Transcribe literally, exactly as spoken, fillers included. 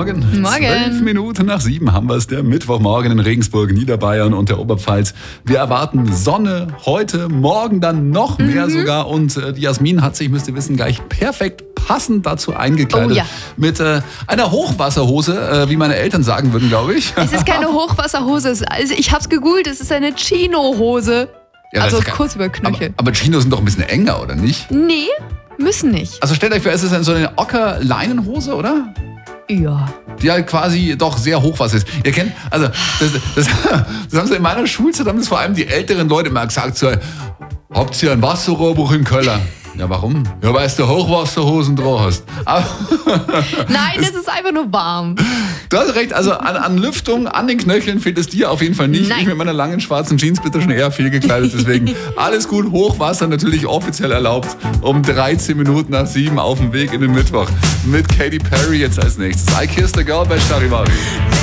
Morgen. Morgen. Zwölf Minuten nach sieben haben wir es, der Mittwochmorgen in Regensburg, Niederbayern und der Oberpfalz. Wir erwarten Sonne heute, morgen dann noch mehr mhm. sogar. Und äh, die Jasmin hat sich, müsst ihr wissen, gleich perfekt passend dazu eingekleidet. Oh ja. Mit äh, einer Hochwasserhose, äh, wie meine Eltern sagen würden, glaube ich. Es ist keine Hochwasserhose. Also ich hab's gegoogelt, es ist eine Chino-Hose. Ja, also das kann, kurz über Knöchel. Aber, aber Chinos sind doch ein bisschen enger, oder nicht? Nee, müssen nicht. Also stellt euch vor, es ist so eine Ocker-Leinenhose, oder? Ja. Die halt quasi doch sehr hochwasser ist. Ihr kennt, also das, das, das haben sie in meiner Schulzeit, haben das vor allem die älteren Leute immer gesagt, so, habt ihr ein Wasserrohrbuch im Keller? Ja, warum? Ja, weil du Hochwasserhosen drauf hast. Aber Nein, es ist einfach nur warm. du hast recht, also an, an Lüftung, an den Knöcheln fehlt es dir auf jeden Fall nicht. Nein. Ich mit meiner langen schwarzen Jeans bin da schon eher viel gekleidet, deswegen alles gut. Hochwasser natürlich offiziell erlaubt. Um dreizehn Minuten nach sieben auf dem Weg in den Mittwoch. Mit Katy Perry jetzt als nächstes. I Kissed a Girl bei Charivari.